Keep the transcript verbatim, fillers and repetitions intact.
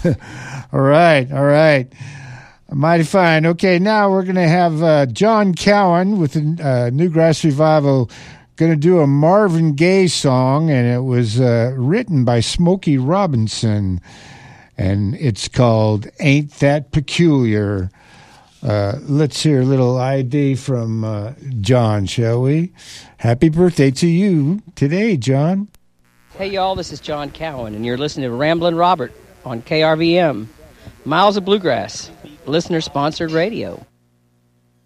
All right, all right. Mighty fine. Okay, now we're going to have uh, John Cowan with the uh, Newgrass Revival going to do a Marvin Gaye song, and it was uh, written by Smokey Robinson, and it's called Ain't That Peculiar. Uh, let's hear a little I D from uh, John, shall we? Happy birthday to you today, John. Hey, y'all, this is John Cowan, and you're listening to Ramblin' Robert on K R V M. Miles of Bluegrass, listener-sponsored radio.